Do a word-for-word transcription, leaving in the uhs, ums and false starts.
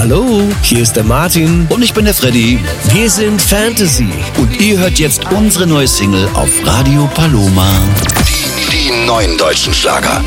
Hallo, hier ist der Martin. Und ich bin der Freddy. Wir sind Fantasy. Und ihr hört jetzt unsere neue Single auf Radio Paloma. Die, die neuen deutschen Schlager.